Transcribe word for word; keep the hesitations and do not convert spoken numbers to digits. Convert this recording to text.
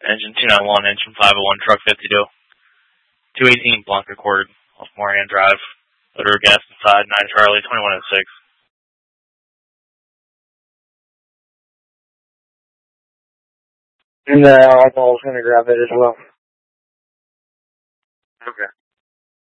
Engine two ninety-one, engine five oh one, truck fifty-two. two eighteen, Blanc Accord, off Moran Drive. Odor gas inside, nine Charlie, twenty-one oh six. And the alcohol's going to grab it as well. Okay.